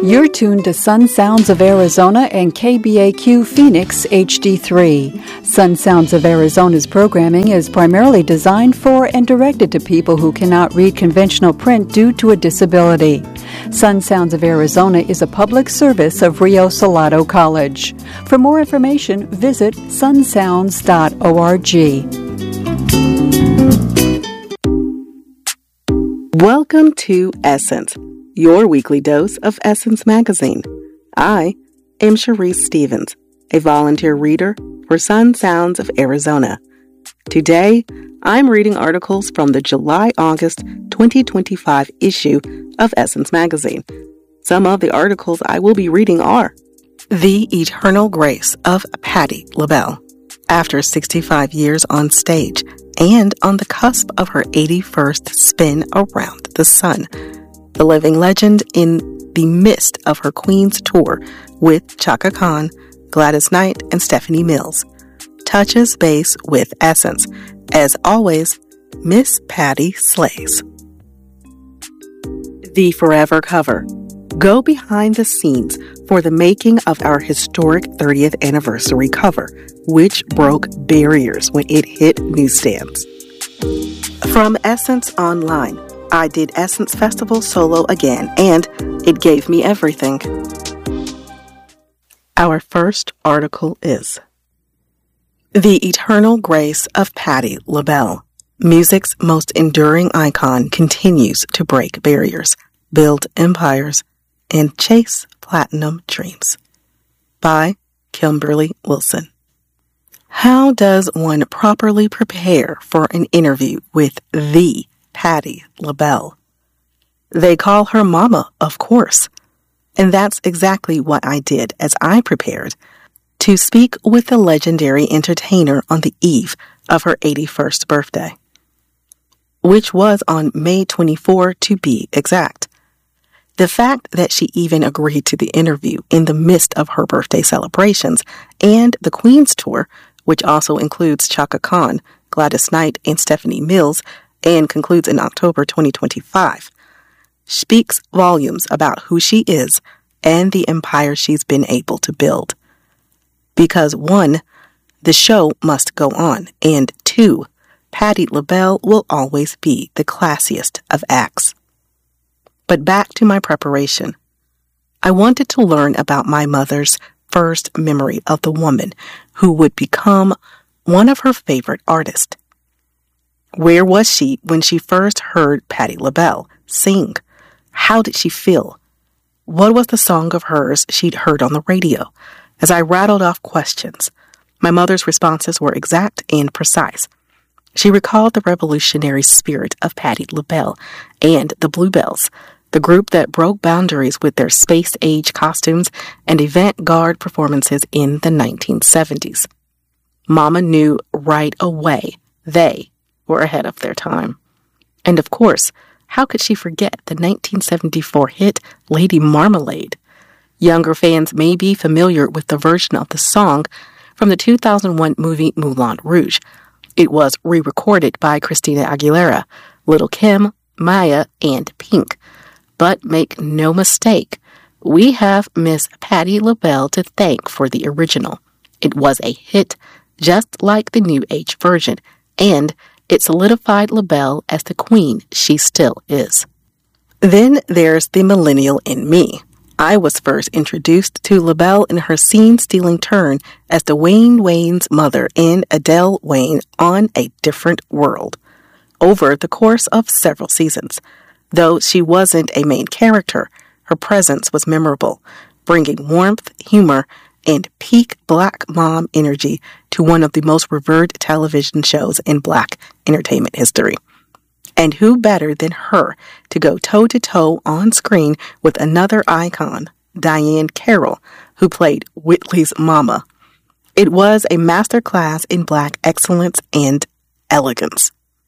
You're tuned to Sun Sounds of Arizona and KBAQ Phoenix HD3. Sun Sounds of Arizona's programming is primarily designed for and directed to people who cannot read conventional print due to a disability. Sun Sounds of Arizona is a public service of Rio Salado College. For more information, visit sunsounds.org. Welcome to Essence, your weekly dose of Essence Magazine. I am Sharice Stevens, a volunteer reader for Sun Sounds of Arizona. Today, I'm reading articles from the July-August 2025 issue of Essence Magazine. Some of the articles I will be reading are The Eternal Grace of Patti LaBelle. After 65 years on stage and on the cusp of her 81st spin around the sun, the living legend in the midst of her Queen's tour with Chaka Khan, Gladys Knight, and Stephanie Mills touches base with essence. As always, Miss Patti slays. The Forever cover. Go behind the scenes for the making of our historic 30th anniversary cover, which broke barriers when it hit newsstands. From Essence Online, I did Essence Festival solo again, and it gave me everything. Our first article is The Eternal Grace of Patti LaBelle. Music's most enduring icon continues to break barriers, build empires, and chase platinum dreams. By Kimberly Wilson. How does one properly prepare for an interview with the Patti LaBelle? They call her Mama, of course. And that's exactly what I did as I prepared to speak with the legendary entertainer on the eve of her 81st birthday, which was on May 24 to be exact. The fact that she even agreed to the interview in the midst of her birthday celebrations and the Queen's tour, which also includes Chaka Khan, Gladys Knight, and Stephanie Mills, and concludes in October 2025, speaks volumes about who she is and the empire she's been able to build. Because 1, the show must go on, and 2, Patti LaBelle will always be the classiest of acts. But back to my preparation. I wanted to learn about my mother's first memory of the woman who would become one of her favorite artists. Where was she when she first heard Patti LaBelle sing? How did she feel? What was the song of hers she'd heard on the radio? As I rattled off questions, my mother's responses were exact and precise. She recalled the revolutionary spirit of Patti LaBelle and the Bluebells, the group that broke boundaries with their space-age costumes and avant-garde performances in the 1970s. Mama knew right away they were ahead of their time. And of course, how could she forget the 1974 hit Lady Marmalade? Younger fans may be familiar with the version of the song from the 2001 movie Moulin Rouge. It was re-recorded by Christina Aguilera, Lil' Kim, Maya, and Pink. But make no mistake, we have Miss Patti LaBelle to thank for the original. It was a hit, just like the New Age version, and it solidified LaBelle as the queen she still is. Then there's the millennial in me. I was first introduced to LaBelle in her scene-stealing turn as Dwayne Wayne's mother in Adele Wayne on A Different World, over the course of several seasons. Though she wasn't a main character, her presence was memorable, bringing warmth, humor, and peak Black mom energy to one of the most revered television shows in Black entertainment history. And who better than her to go toe-to-toe on screen with another icon, Diahann Carroll, who played Whitley's mama. It was a masterclass in Black excellence and elegance.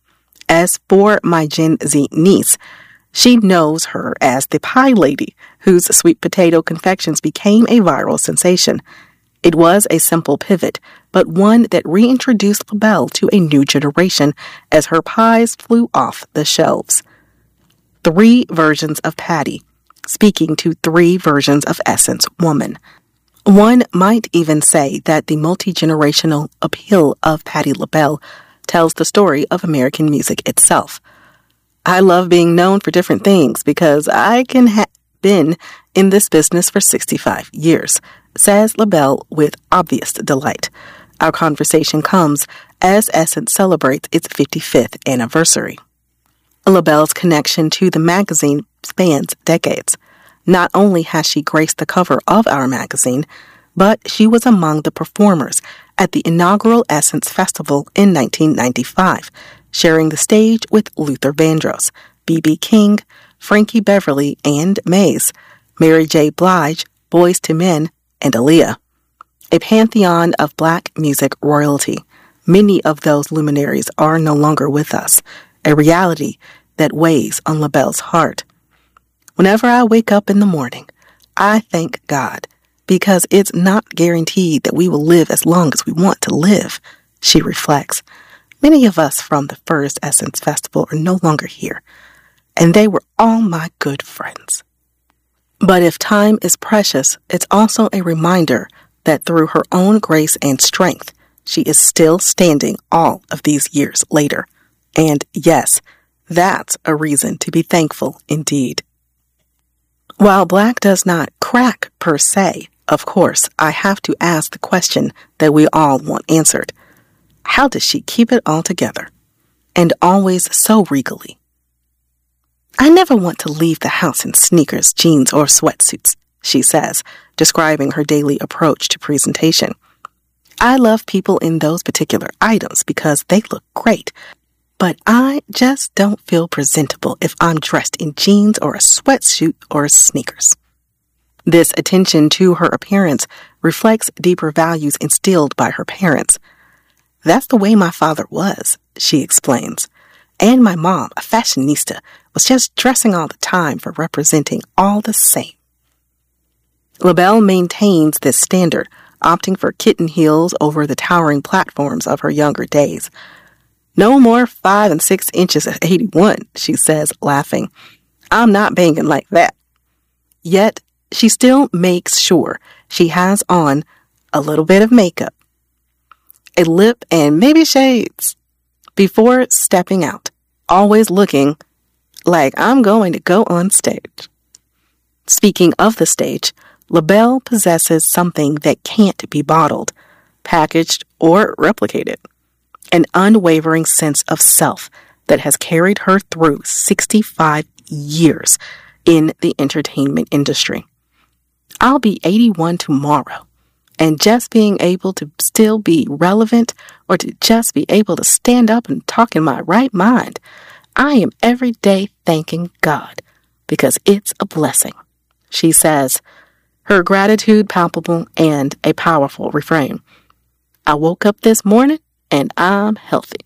As for my Gen Z niece, she knows her as the Pie Lady, whose sweet potato confections became a viral sensation. It was a simple pivot, but one that reintroduced LaBelle to a new generation as her pies flew off the shelves. 3 versions of Patti, speaking to 3 versions of Essence Woman. One might even say that the multi-generational appeal of Patti LaBelle tells the story of American music itself. I love being known for different things because I can have been in this business for 65 years, says LaBelle with obvious delight. Our conversation comes as Essence celebrates its 55th anniversary. LaBelle's connection to the magazine spans decades. Not only has she graced the cover of our magazine, but she was among the performers at the inaugural Essence Festival in 1995, sharing the stage with Luther Vandross, B.B. King, Frankie Beverly and Maze, Mary J. Blige, Boyz II Men, and Aaliyah. A pantheon of black music royalty. Many of those luminaries are no longer with us, a reality that weighs on LaBelle's heart. Whenever I wake up in the morning, I thank God because it's not guaranteed that we will live as long as we want to live, she reflects. Many of us from the first Essence Festival are no longer here, and they were all my good friends. But if time is precious, it's also a reminder that through her own grace and strength, she is still standing all of these years later. And yes, that's a reason to be thankful indeed. While black does not crack per se, of course, I have to ask the question that we all want answered. How does she keep it all together? And always so regally. I never want to leave the house in sneakers, jeans, or sweatsuits, she says, describing her daily approach to presentation. I love people in those particular items because they look great, but I just don't feel presentable if I'm dressed in jeans or a sweatsuit or sneakers. This attention to her appearance reflects deeper values instilled by her parents. That's the way my father was, she explains. And my mom, a fashionista, was just dressing all the time for representing all the same. LaBelle maintains this standard, opting for kitten heels over the towering platforms of her younger days. No more 5 and 6 inches at 81, she says, laughing. I'm not banging like that. Yet, she still makes sure she has on a little bit of makeup, a lip, and maybe shades before stepping out, always looking like I'm going to go on stage. Speaking of the stage, LaBelle possesses something that can't be bottled, packaged, or replicated. An unwavering sense of self that has carried her through 65 years in the entertainment industry. I'll be 81 tomorrow, and just being able to still be relevant or to just be able to stand up and talk in my right mind, I am every day thanking God because it's a blessing, she says, her gratitude palpable and a powerful refrain. I woke up this morning and I'm healthy.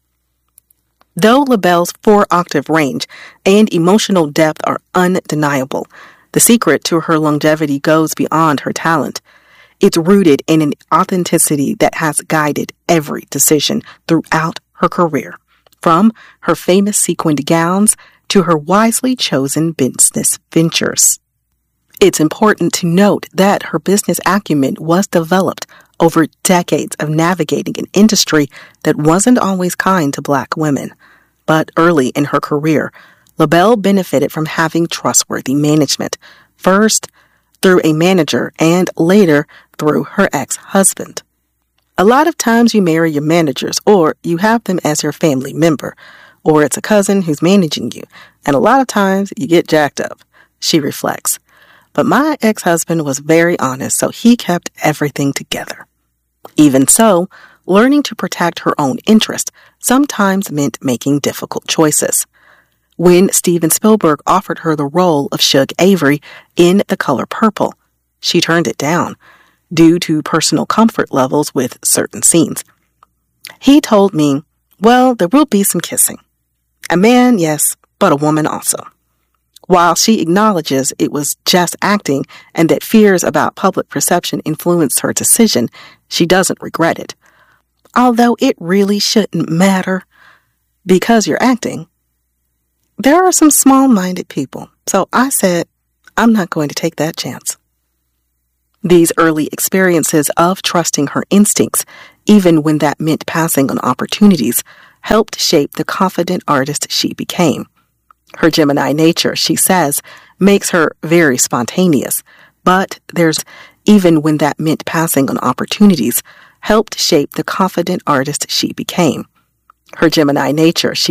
Though LaBelle's 4-octave range and emotional depth are undeniable, the secret to her longevity goes beyond her talent. It's rooted in an authenticity that has guided every decision throughout her career, from her famous sequined gowns to her wisely chosen business ventures. It's important to note that her business acumen was developed over decades of navigating an industry that wasn't always kind to black women. But early in her career, LaBelle benefited from having trustworthy management, first through a manager and later through her ex-husband. A lot of times you marry your managers or you have them as your family member, or it's a cousin who's managing you, and a lot of times you get jacked up, she reflects. But my ex-husband was very honest, so he kept everything together. Even so, learning to protect her own interest sometimes meant making difficult choices. When Steven Spielberg offered her the role of Shug Avery in The Color Purple, she turned it down due to personal comfort levels with certain scenes. He told me, well, there will be some kissing. A man, yes, but a woman also. While she acknowledges it was just acting and that fears about public perception influenced her decision, she doesn't regret it. Although it really shouldn't matter because you're acting. There are some small-minded people, so I said, I'm not going to take that chance. These early experiences of trusting her instincts, even when that meant passing on opportunities, helped shape the confident artist she became. Her Gemini nature, she says, makes her very spontaneous, but even when that meant passing on opportunities, helped shape the confident artist she became. Her Gemini nature, she